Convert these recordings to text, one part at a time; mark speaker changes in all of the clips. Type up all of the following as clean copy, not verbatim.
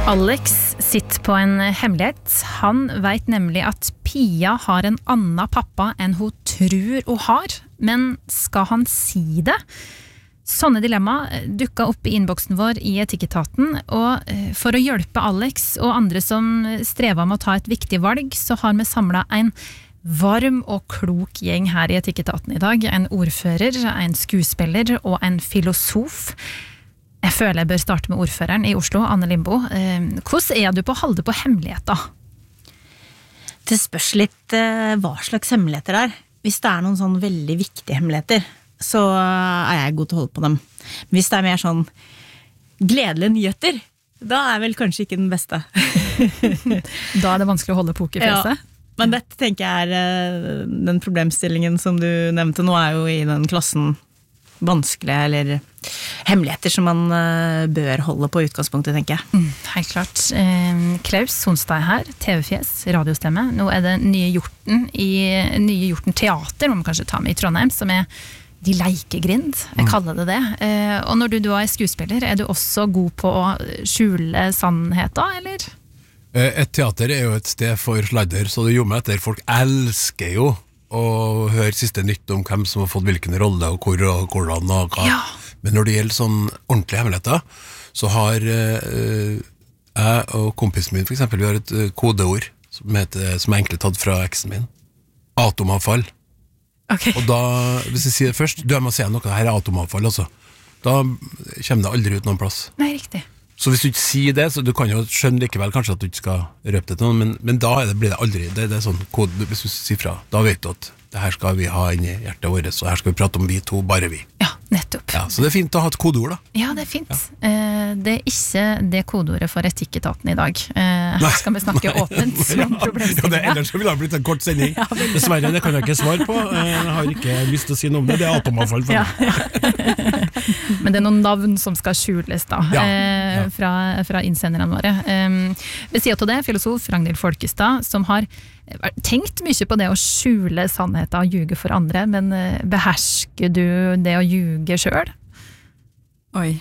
Speaker 1: Alex sitter på en hemmelighet. Han vet nemlig at Pia har en annen pappa enn hun tror hun har. Men skal han si det? Sånne dilemma dukket opp i innboksen vår i Etikketaten, og for å hjelpe Alex og andre som strever med å ta et viktig valg, så har vi samlet en varm og klok gjeng her i Etikketaten i dag. En ordfører, en skuespiller og en filosof. Jeg føler jeg bør starte med ordføreren i Oslo, Anne Limbo. Hvordan du på å holde på hemmeligheter?
Speaker 2: Det spørs litt hva slags hemmeligheter det er. Hvis det er noen sånn veldig viktige hemmeligheter, så er jeg god til å holde på dem. Men hvis det er mer sånn gledelige nyheter, da er vel kanskje ikke den beste.
Speaker 1: Da er det vanskelig å holde pokerfjeset.
Speaker 2: Ja, men dette tenker jeg er den problemstillingen som du nevnte nå, er jo i den klassen vanskelige eller hemmeligheter som man bør holde på utgangspunktet, tenker jeg.
Speaker 1: Helt klart. Klaus Sonstad her, TV-fjes, radiostemme. Nå er det Nye Hjorten i Nye Hjorten Teater, må man kanskje ta med i Trondheim, som er De Leikegrind, jeg kaller det det. Og når du er skuespiller, er du også god på å skjule sannheter, eller?
Speaker 3: Et teater er jo et sted for sladder, så det gjorde meg etter. Folk elsker jo å høre siste nytt om hvem som har fått hvilken rolle og hvor og hvordan og hva.
Speaker 1: Ja.
Speaker 3: Men når det gjelder sånn ordentlige hemmeligheter, så har jeg og kompisen min for eksempel, vi har et kodeord som er egentlig tatt fra eksen min. Atomavfall.
Speaker 1: Okay.
Speaker 3: Og da, hvis jeg sier det først, du må si noe, det her er atomavfall altså. Da kommer det aldri ut noen plass.
Speaker 1: Nei, riktig.
Speaker 3: Så hvis du ikke sier det, så du kan jo skjønne likevel kanskje at du ikke skal røpe det til noen, men da blir det aldri, det er sånn kode, hvis du sier fra, da vet du at det her skal vi ha inn i hjertet vårt, og her skal vi prate om vi to, bare vi.
Speaker 1: Ja, nettopp.
Speaker 3: Ja, så det er fint å ha et kodeord da.
Speaker 1: Ja, det er fint. Ja. Det er ikke det kodeordet for Etikketaten i dag. Her skal vi snakke åpent om problemstillinga.
Speaker 3: Ja, ellers ville det blitt en kort sending. Dessverre, det kan jeg ikke svare på. Jeg har ikke lyst til å si noe om det. Det er atomavfall for meg.
Speaker 1: Men det er noen navn som skal skjules da, fra innsenderne våre. Vi sier til det, filosof Ragnhild Folkestad, som har tenkt mye på det å skjule sannheten og ljuge for andre, men behersker du det å ljuge selv?
Speaker 4: Oi.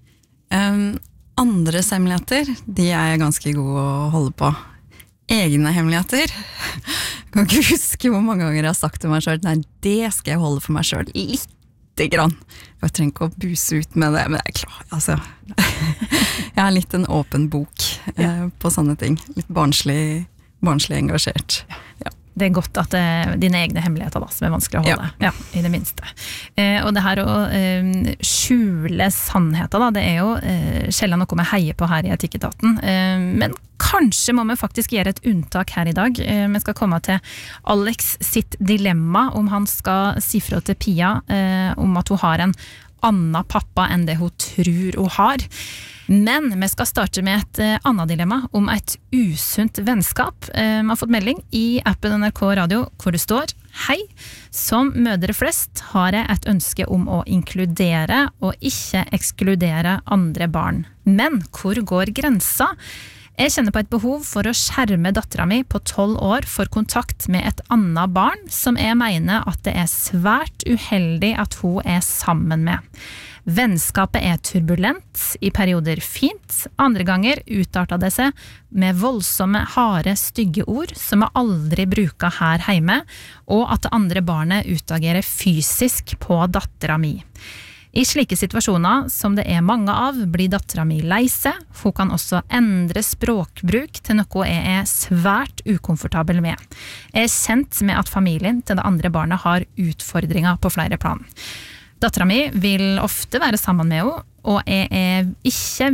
Speaker 4: Andres hemmeligheter, de er jeg ganske god å holde på. Egne hemmeligheter, jeg kan ikke huske hvor mange ganger jeg har sagt til meg selv, nei, det skal jeg holde for meg selv, lite grann. Jeg trenger ikke å buse ut med det, men jeg er klar, altså. Jeg er litt en åpen bok på sånne ting, litt barnslig engasjert. Ja.
Speaker 1: Det er godt at det er dine egne hemmeligheter da, som er vanskelig å holde. Ja, i det minste. Og det her å skjule sannheter da, det er jo sjelden noe vi heier på her i Etikketaten. Men kanskje må vi faktisk gjøre et unntak her i dag. Vi skal komme til Alex sitt dilemma, om han skal si fra til Pia om at hun har en annen pappa enn det hun tror hun har. Men vi skal starte med et annet dilemma om et usunt vennskap. Vi har fått melding i appen NRK Radio hvor det står: Hei, som mødre flest har jeg et ønske om å inkludere og ikke ekskludere andre barn. Men hvor går grensa? Jeg kjenner på et behov for å skjerme datteren min på 12 år for kontakt med et annet barn som jeg mener at det er svært uheldig at hun er sammen med. Vennskapet er turbulent, i perioder fint, andre ganger utartet det seg med voldsomme, harde, stygge ord som jeg aldri bruker her hjemme, og at det andre barnet utagerer fysisk på datteren min. I slike situasjoner som det er mange av, blir datteren min lei seg. Hun kan også endre språkbruk til noe jeg er svært ukomfortabel med. Jeg er kjent med at familien til det andre barnet har utfordringer på flere plan. Datteren min vil ofte være sammen med henne, og jeg er ikke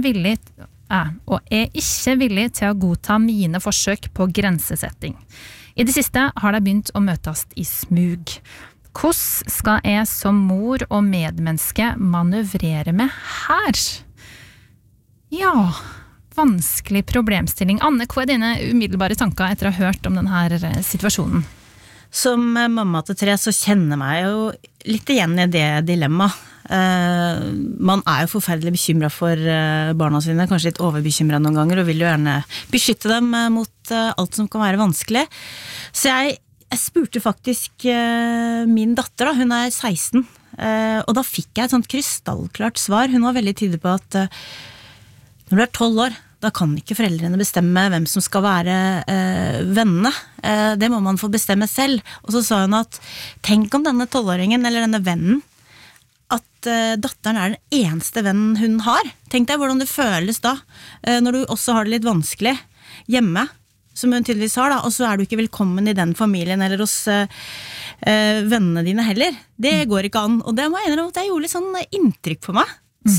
Speaker 1: villig til å godta mine forsøk på grensesetting. I det siste har de begynt å møtes i smug. Hvordan skal jeg som mor og medmenneske manøvrere med her? Ja, vanskelig problemstilling. Anne, hva er dine umiddelbare tanker etter å ha hørt om denne situasjonen?
Speaker 2: Som mamma til 3 så kjenner meg jo litt igjen i det dilemmaet. Man er jo forferdelig bekymret for barna sine, kanskje litt overbekymret noen ganger, og vil jo gjerne beskytte dem mot alt som kan være vanskelig. Så jeg spurte faktisk min datter, da, hun er 16, og da fikk jeg et sånt krystallklart svar. Hun var veldig tydelig på at når du er 12 år, da kan ikke foreldrene bestemme hvem som skal være vennene. Det må man få bestemme selv. Og så sa hun at tenk om denne 12-åringen eller denne vennen, at datteren er den eneste vennen hun har. Tenk deg hvordan det føles da, når du også har det litt vanskelig hjemme, som hun tydeligvis har da, og så er du ikke velkommen i den familien eller hos vennene dine heller. Det går ikke an, og det må jeg innrømme at det gjorde litt sånn inntrykk på meg.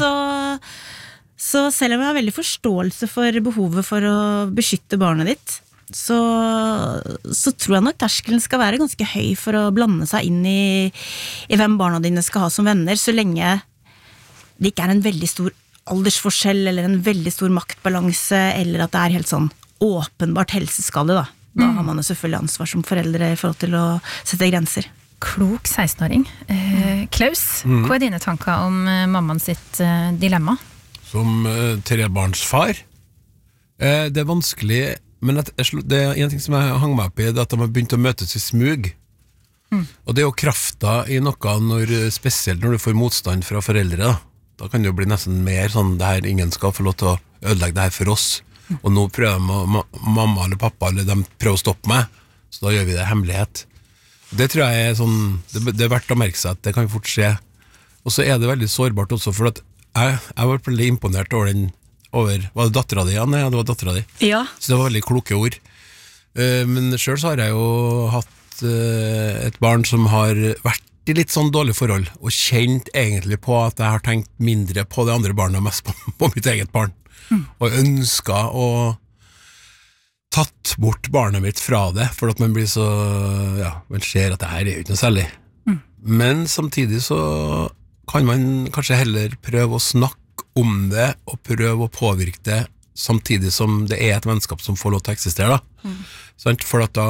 Speaker 2: Så selv om jeg har veldig forståelse for behovet for å beskytte barnet ditt, så tror jeg nok terskelen skal være ganske høy for å blande seg inn i hvem barna dine skal ha som venner, så lenge det ikke er en veldig stor aldersforskjell eller en veldig stor maktbalanse, eller at det er helt sånn åpenbart helseskade da. Da har man jo selvfølgelig ansvar som foreldre i forhold til å sette grenser.
Speaker 1: Klok 16-åring. Klaus, hva er dine tanker om mammaen sitt dilemma? Som
Speaker 3: trebarnsfar, det er vanskelig, men det er en ting som jeg hang meg opp i, det at de har begynt å møtes i smug. Og det er jo krafta i noe, spesielt når du får motstand fra foreldre, da kan det jo bli nesten mer sånn, det her ingen skal få lov til å ødelegge det her for oss. Og nå prøver mamma eller pappa eller de prøver å stoppe meg, så da gjør vi det i hemmelighet. Det tror jeg er sånn, det er verdt å merke seg at det kan fort skje. Og så er det veldig sårbart også, for at jeg var veldig imponert over var det datteren din, Anne? Ja, det var datteren din.
Speaker 2: Ja.
Speaker 3: Så det var veldig kloke ord. Men selv så har jeg jo hatt et barn som har vært i litt sånn dårlig forhold, og kjent egentlig på at jeg har tenkt mindre på det andre barnet, og mest på mitt eget barn. Og ønsket å tatt bort barnet mitt fra det, for at man blir så, ja, man ser at det her er jo ikke noe særlig. Men samtidig så kan man kanskje heller prøve å snakke om det, og prøve å påvirke det, samtidig som det er et vennskap som får lov til å eksistere da. For at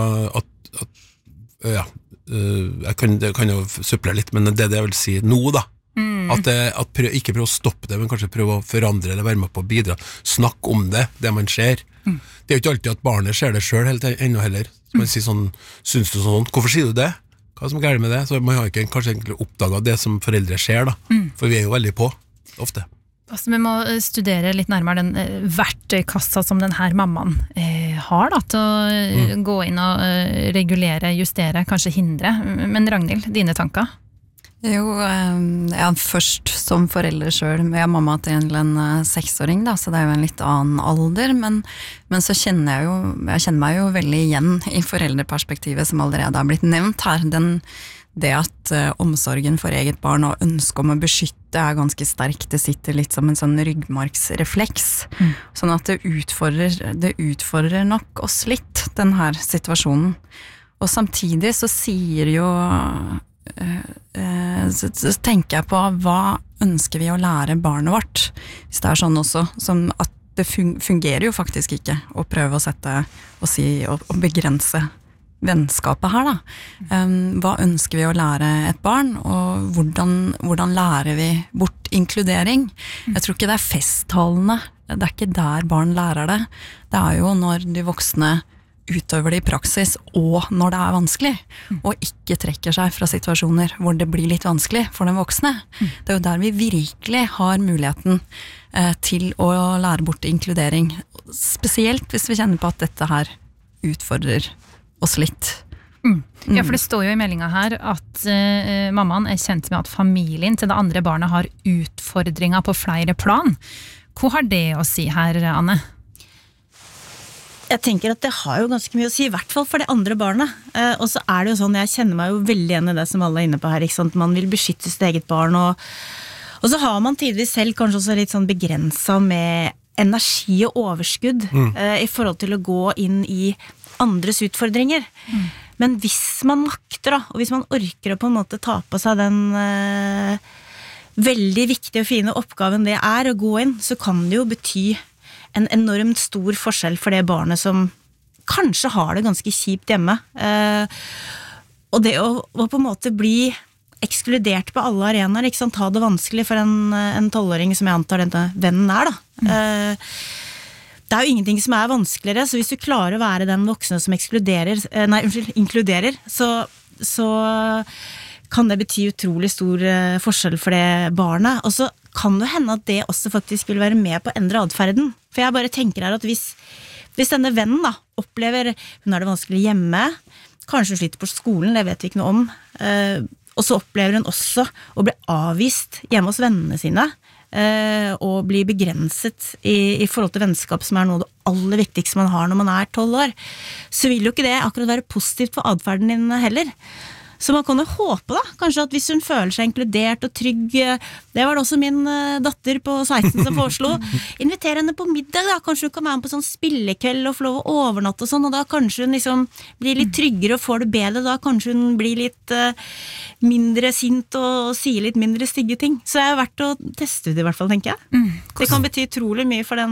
Speaker 3: jeg kan jo supple litt, men det jeg vil si nå da, ikke prøve å stoppe det, men kanskje prøve å forandre eller være med på å bidra. Snakk om det man ser. Det er jo ikke alltid at barnet ser det selv ennå heller. Så man sier sånn, synes du sånn, hvorfor sier du det? Hva som er gærent med det? Så man har ikke kanskje egentlig oppdaget det som foreldre ser da. For vi er jo veldig på, ofte.
Speaker 1: Altså, vi må studere litt nærmere den verktøykassa som denne mammaen har da, til å gå inn og regulere, justere, kanskje hindre. Men Ragnhild, dine tanker?
Speaker 4: Jo, først som forelder selv, jeg er mamma til en 6-åring da, så det er jo en litt annen alder, men så kjenner jeg meg jo veldig igjen i foreldreperspektivet som allerede har blitt nevnt her. Det at omsorgen for eget barn og ønsket om å beskytte er ganske sterkt, det sitter litt som en sånn ryggmargsrefleks, sånn at det utfordrer nok oss litt, den her situasjonen. Og samtidig så sier jo så tenker jeg på hva ønsker vi å lære barnet vårt, hvis det er sånn også, som at det fungerer jo faktisk ikke å prøve å sette og begrense vennskapet her da. Hva ønsker vi å lære et barn, og hvordan lærer vi bort inkludering? Jeg tror ikke det er festtalene, det er ikke der barn lærer det. Det er jo når de voksne utøver det i praksis, og når det er vanskelig, og ikke trekker seg fra situasjoner hvor det blir litt vanskelig for den voksne. Det er jo der vi virkelig har muligheten til å lære bort inkludering, spesielt hvis vi kjenner på at dette her utfordrer oss litt.
Speaker 1: Ja, for det står jo i meldinga her at mammaen er kjent med at familien til det andre barnet har utfordringer på flere plan. Hva har det å si her, Anne?
Speaker 2: Jeg tenker at det har jo ganske mye å si, i hvert fall for det andre barnet. Og så er det jo sånn, jeg kjenner meg jo veldig igjen i det som alle er inne på her, ikke sant? Man vil beskytte sitt eget barn, og så har man tidligvis selv kanskje også litt sånn begrenset med energi og overskudd i forhold til å gå inn i andres utfordringer. Men hvis man makter da, og hvis man orker å på en måte ta på seg den veldig viktige og fine oppgaven det er å gå inn, så kan det jo bety en enormt stor forskjell for det barnet som kanskje har det ganske kjipt hjemme. Og det å på en måte bli ekskludert på alle arenaer, ikke sant, ha det vanskelig for en 12-åring som jeg antar denne vennen er da. Det er jo ingenting som er vanskeligere, så hvis du klarer å være den voksne som inkluderer, så kan det bety utrolig stor forskjell for det barnet. Og så kan det hende at det også faktisk vil være med på å endre adferden. For jeg bare tenker her at hvis denne vennen da, opplever, hun har det vanskelig hjemme, kanskje sliter på skolen, det vet vi ikke noe om, og så opplever hun også å bli avvist hjemme hos vennene sine, og bli begrenset i forhold til vennskap, som noe av det aller viktigste man har når man 12 år, så vil jo ikke det akkurat være positivt for adferden din heller. Så man kan jo håpe da, kanskje at hvis hun føler seg inkludert og trygg, det var det også min datter på 16 som foreslo, inviter henne på middag da, kanskje hun kan være med på sånn spillekveld og få lov å overnatte og sånn, og da kanskje hun liksom blir litt tryggere og får det bedre, da kanskje hun blir litt mindre sint og sier litt mindre stygge ting. Så det verdt å teste ut i hvert fall, tenker jeg. Det kan bety utrolig mye for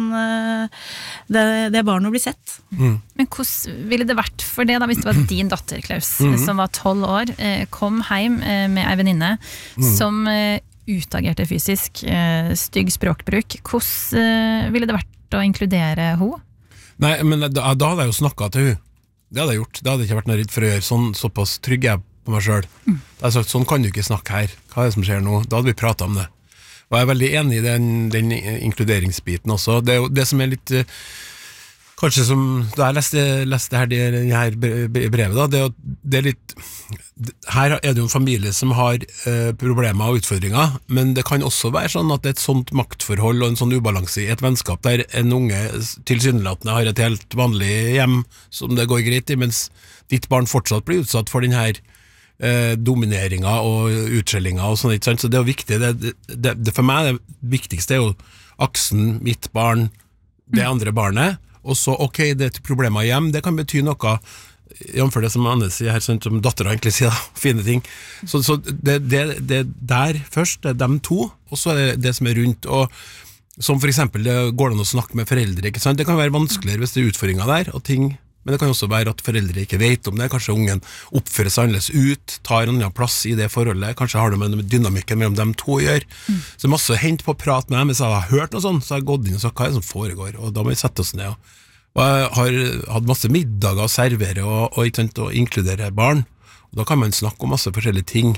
Speaker 2: det barnet å bli sett.
Speaker 1: Men hvordan ville det vært for det da, hvis det var din datter, Klaus, som var 12 år, kom hjem med en venninne som utagerte fysisk, stygg språkbruk. Hvordan ville det vært å inkludere henne?
Speaker 3: Nei, men da hadde jeg jo snakket til henne. Det hadde jeg gjort. Det hadde jeg ikke vært noe redd for å gjøre. Såpass trygg jeg på meg selv. Da hadde jeg sagt, sånn kan du ikke snakke her. Hva det som skjer nå? Da hadde vi pratet om det. Og jeg veldig enig i den inkluderingsbiten også. Det jo det som litt kanskje som da jeg leste her det her brevet da, det litt her det jo en familie som har problemer og utfordringer, men det kan også være sånn at det et sånt maktforhold og en sånn ubalanse i et vennskap der en unge tilsynelatende har et helt vanlig hjem som det går greit i, mens ditt barn fortsatt blir utsatt for den her domineringa og utskjellinga og sånn, ikke sant? Så det jo viktig, det for meg det viktigste jo aksen mitt barn, det andre barnet. Og så, ok, det problemer hjem, det kan bety noe, jomfør det som Anne sier her, sånn som datteren egentlig sier, fine ting. Så det der først, det dem to, og så det som rundt, og som for eksempel, det går an å snakke med foreldre, ikke sant? Det kan være vanskeligere hvis det utfordringer der, og ting, men det kan også være at foreldre ikke vet om det, kanskje ungen oppfører seg annerledes ut, tar en annen plass i det forholdet, kanskje har det med dynamikken mellom dem to å gjøre. Så masse å hente på å prate med dem, hvis jeg har hørt noe sånt, så har jeg gått inn og sagt, hva det som foregår? Og da må vi sette oss ned. Og jeg har hatt masse middager å servere og inkludere barn, og da kan man snakke om masse forskjellige ting,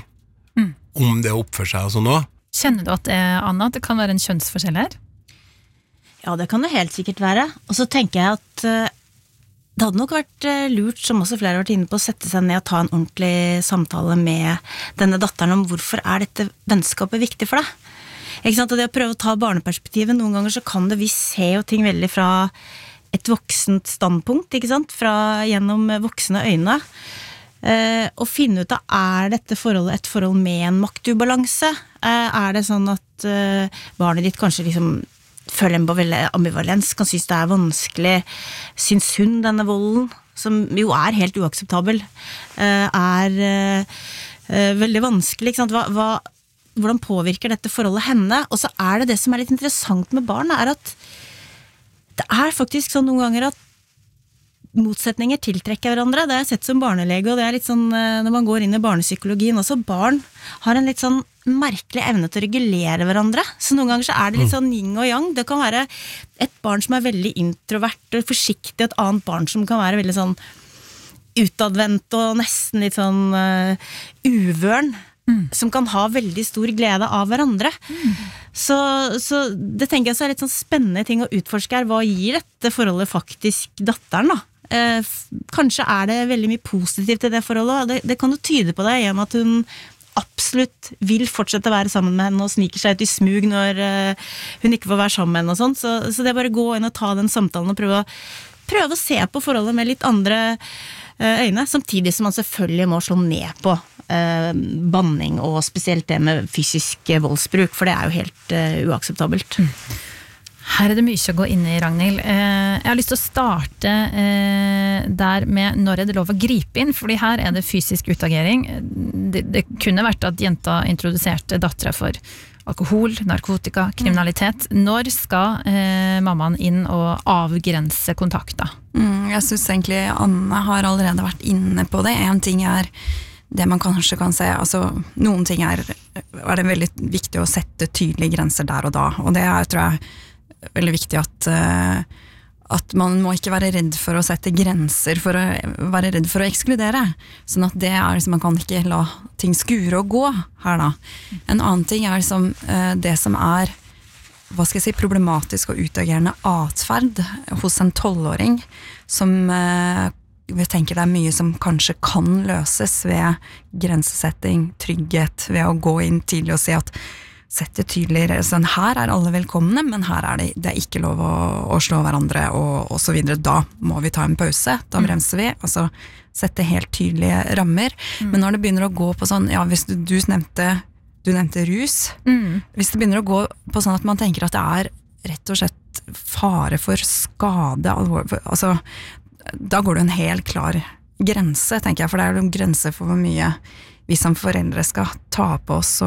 Speaker 3: om det oppfører seg og sånn også.
Speaker 1: Kjenner du at Anna, at det kan være en kjønnsforskjell her?
Speaker 2: Ja, det kan det helt sikkert være. Og så tenker jeg at det hadde nok vært lurt, som også flere har vært inne på, å sette seg ned og ta en ordentlig samtale med denne datteren om hvorfor dette vennskapet viktig for deg. Ikke sant? Og det å prøve å ta barneperspektivet, noen ganger så kan det vi se jo ting veldig fra et voksent standpunkt, ikke sant? Gjennom voksne øyne. Og finne ut av, dette forholdet et forhold med en maktubalanse? Det sånn at barnet ditt kanskje liksom føler en på veldig ambivalens, kan synes det vanskelig, synes hun denne volden, som jo helt uakseptabel, veldig vanskelig, ikke sant? Hvordan påvirker dette forholdet henne? Og så det som litt interessant med barn, at det faktisk sånn noen ganger at motsetninger tiltrekker hverandre. Det har jeg sett som barnelege, og det litt sånn, når man går inn i barnepsykologien også, barn har en litt sånn merkelig evne til å regulere hverandre. Så noen ganger så det litt sånn yin og yang. Det kan være et barn som veldig introvert og forsiktig, et annet barn som kan være veldig sånn utadvendt og nesten litt sånn uvøren, som kan ha veldig stor glede av hverandre. Så det tenker jeg så litt sånn spennende ting å utforske her. Hva gir dette forholdet faktisk datteren da? Kanskje det veldig mye positivt i det forholdet. Det kan jo tyde på det gjennom at hun absolutt vil fortsette å være sammen med henne og sniker seg ut i smug når hun ikke får være sammen med henne og sånt. Så det bare gå inn og ta den samtalen og prøve å se på forholdet med litt andre øyne, samtidig som man selvfølgelig må slå ned på banning og spesielt det med fysisk voldsbruk, for det jo helt uakseptabelt.
Speaker 1: Her det mye å gå inn i, Ragnhild. Jeg har lyst til å starte der med når det lov å gripe inn, fordi her det fysisk utagering. Det kunne vært at jenta introduserte datteren for alkohol, narkotika, kriminalitet. Når skal mammaen inn og avgrense kontakta?
Speaker 4: Jeg synes egentlig Anne har allerede vært inne på det. En ting det man kanskje kan se, altså noen ting det veldig viktig å sette tydelige grenser der og da, og det tror jeg veldig viktig at man må ikke være redd for å sette grenser, for å være redd for å ekskludere, sånn at det liksom, man kan ikke la ting skure og gå her da. En annen ting liksom det som hva skal jeg si, problematisk og utagerende atferd hos en 12-åring, som vi tenker det mye som kanskje kan løses ved grensesetting, trygghet, ved å gå inn tidlig og si at sette tydeligere, sånn her alle velkomne, men her det ikke lov å slå hverandre og så videre. Da må vi ta en pause, da bremser vi, altså sette helt tydelige rammer. Men når det begynner å gå på sånn, ja, hvis du nevnte rus, hvis det begynner å gå på sånn at man tenker at det rett og slett fare for skade, altså, da går det en helt klar grense, tenker jeg, for det en grense for hvor mye vi som foreldre skal ta på oss,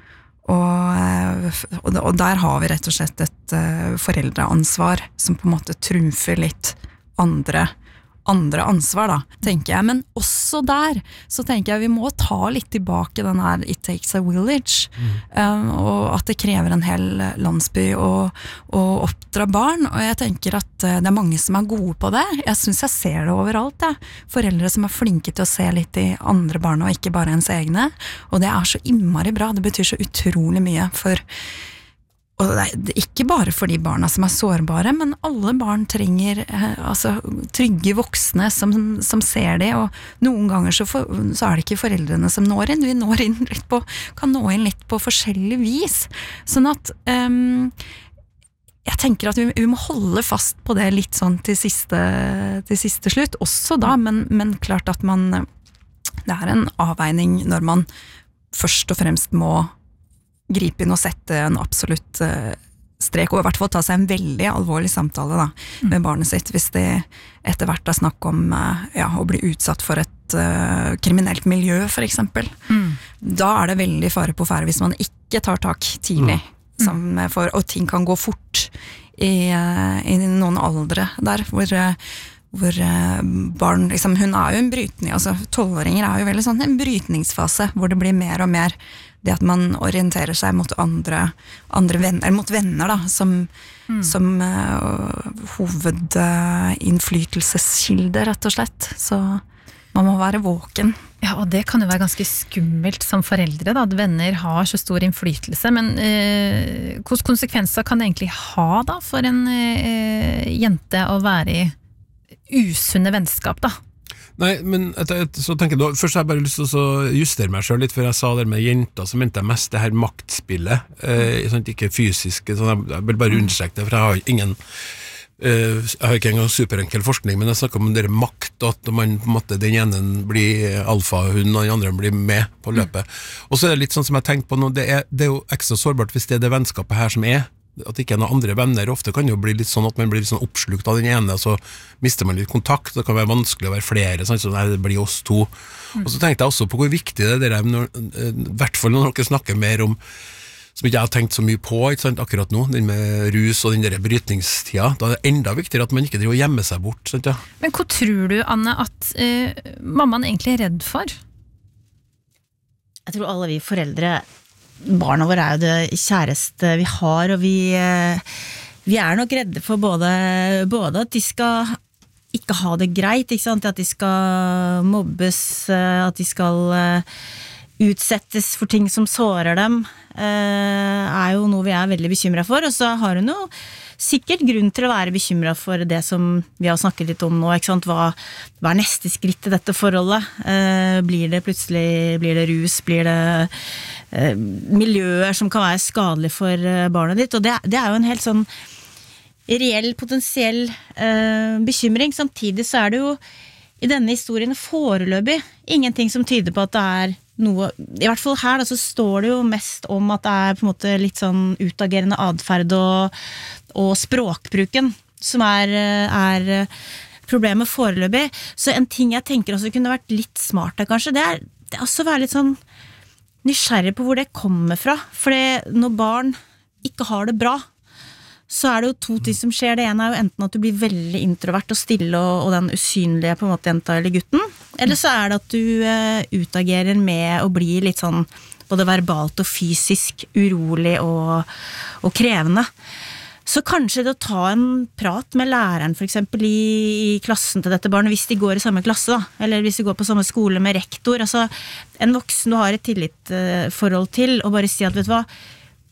Speaker 4: og der har vi rett og slett et foreldreansvar som på en måte trumfer litt andre ansvar da, tenker jeg, men også der så tenker jeg vi må ta litt tilbake den her It Takes a Village, og at det krever en hel landsby å oppdra barn, og jeg tenker at det mange som gode på det. Jeg synes jeg ser det overalt, foreldre som flinke til å se litt i andre barn og ikke bare ens egne, og det så innmari bra, det betyr så utrolig mye og det ikke bare for de barna som sårbare, men alle barn trenger altså, trygge voksne som ser det, og noen ganger så det ikke foreldrene som når inn, vi kan nå inn litt på forskjellig vis, sånn at jeg tenker at vi må holde fast på det litt sånn til siste slutt, også da, men klart at det en avveining når man først og fremst må gripe inn og sette en absolutt strek, og i hvert fall ta seg en veldig alvorlig samtale da, med barnet sitt, hvis det etter hvert snakk om å bli utsatt for et kriminelt miljø, for eksempel. Da det veldig fare på ferde hvis man ikke tar tak tidlig, og ting kan gå fort i noen aldre der, hvor barn, liksom, hun jo en brytning, altså 12-åringer jo veldig sånn en brytningsfase, hvor det blir mer og mer det at man orienterer seg mot andre venner, mot venner da, som hovedinnflytelseskilde, rett og slett. Så man må være våken.
Speaker 1: Ja, og det kan jo være ganske skummelt som foreldre, da, at venner har så stor innflytelse, men hvilke konsekvenser kan det egentlig ha da, for en jente å være i usunne vennskap da?
Speaker 3: Nei, men så tenker jeg, først har jeg bare lyst til å justere meg selv litt, for jeg sa det med jenter, så mente jeg mest det her maktspillet, sånn, ikke fysisk, sånn, jeg vil bare understreke det, for jeg har ikke engang superenkel forskning, men jeg snakker om det makt, at man, på en måte, den ene blir alfahund, og den andre blir med på løpet. Og så det litt sånn som jeg tenker på nå, det jo ekstra sårbart hvis det vennskapet her som at det ikke noen andre venner, ofte kan det jo bli litt sånn at man blir litt sånn oppslukt av den ene, så mister man litt kontakt, det kan være vanskelig å være flere, sånn, så det blir oss to. Og så tenkte jeg også på hvor viktig det i hvert fall når dere snakker mer om, som ikke jeg har tenkt så mye på, ikke sant, akkurat nå, den med rus og den der brytningstida, da det enda viktigere at man ikke driver og gjemmer seg bort, sant, ja.
Speaker 1: Men hva tror du, Anne, at mammaen egentlig redd for?
Speaker 2: Jeg tror alle vi foreldre, barna våre jo det kjæreste vi har, og vi nok redde for både at de skal ikke ha det greit, ikke sant? At de skal mobbes, at de skal utsettes for ting som sårer dem, jo noe vi veldig bekymret for, og så har hun jo sikkert grunn til å være bekymret for det som vi har snakket litt om nå, ikke sant? Hva neste skritt i dette forholdet? Blir det rus? Blir det miljøer som kan være skadelige for barnet ditt? Og det jo en helt sånn reell, potensiell bekymring. Samtidig så det jo i denne historien foreløpig ingenting som tyder på at det noe, i hvert fall her da, så står det jo mest om at det på en måte litt sånn utagerende adferd og språkbruken som problemet foreløpig. Så en ting jeg tenker også kunne vært litt smart kanskje, det også å være litt sånn nysgjerrig på hvor det kommer fra. For når barn ikke har det bra, så det jo to ting som skjer. Det ene jo enten at du blir veldig introvert og stille og den usynlige på en måte jenta eller gutten, eller så det at du utagerer med å bli litt sånn både verbalt og fysisk urolig og krevende. Så kanskje det å ta en prat med læreren for eksempel i klassen til dette barnet, hvis de går i samme klasse da, eller hvis de går på samme skole med rektor, altså en voksen du har et tillitsforhold til, og bare si at vet du hva,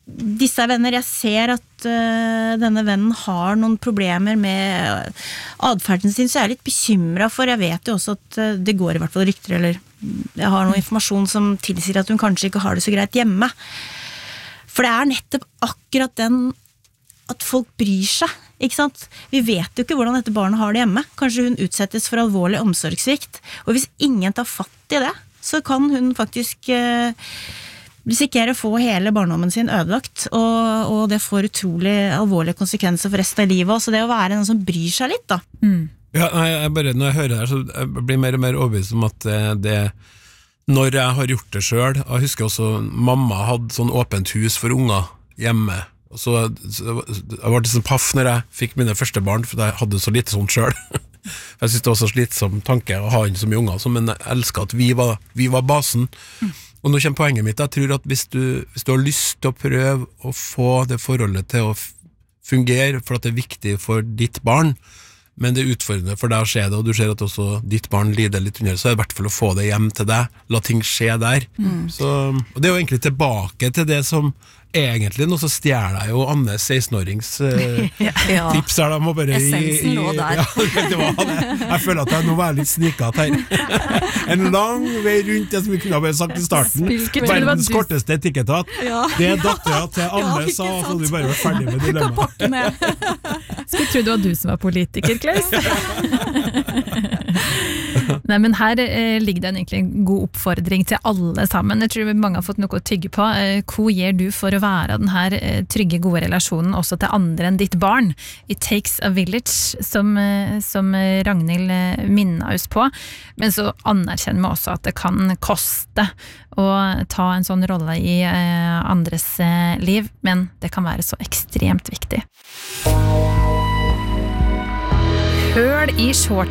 Speaker 2: disse er venner, jeg ser at denne vennen har noen problemer med adferden sin, så jeg litt bekymret for, jeg vet jo også at det går i hvert fall rykter, eller jeg har noe informasjon som tilsier at hun kanskje ikke har det så greit hjemme. For det er nettopp akkurat den at folk bryr seg, ikke sant? Vi vet jo ikke hvordan dette barnet har det hjemme. Kanskje hun utsettes for alvorlig omsorgssvikt, og hvis ingen tar fatt i det, så kan hun faktisk risikere å få hele barndommen sin ødelagt, og det får utrolig alvorlige konsekvenser for resten av livet, så det å være noen som bryr seg litt, da.
Speaker 3: Ja, når jeg hører det her, så jeg blir mer og mer overbevist om at når jeg har gjort det selv, jeg husker også mamma hadde sånn åpent hus for unger hjemme, og så jeg var litt sånn paff når jeg fikk mine første barn, for jeg hadde så lite sånt selv. Jeg synes det var så slitsom tanke å ha inn så mye unger, men jeg elsket at vi var basen. Og nå kommer poenget mitt, jeg tror at hvis du har lyst til å prøve å få det forholdet til å fungere, for at det er viktig for ditt barn, men det er utfordrende for deg å se det, og du ser at også ditt barn lider litt under, så er det i hvert fall å få det hjem til deg, la ting skje der. Og det er jo egentlig tilbake til det som egentlig, nå så stjeler jeg jo Annes 16-årings tips her, da må bare
Speaker 4: essensen lå der.
Speaker 3: Ja, det var det. Jeg føler at jeg nå var litt sniket her. En lang vei rundt det som vi kunne ha bare sagt i starten. Verdens korteste etikettat. Det datteren til Anne sa, så hadde vi bare vært ferdig med dilemmaet.
Speaker 1: Skulle tro det var du som var politiker, Klaus. Nei, men her ligger det egentlig en god oppfordring til alle sammen. Jeg tror mange har fått noe å tygge på. Hva gjør du for å være den her trygge, gode relasjonen også til andre enn ditt barn? It takes a village, som Ragnhild minner oss på. Men så anerkjenner vi også at det kan koste å ta en sånn rolle i andres liv, men det kan være så ekstremt viktig. Høl i short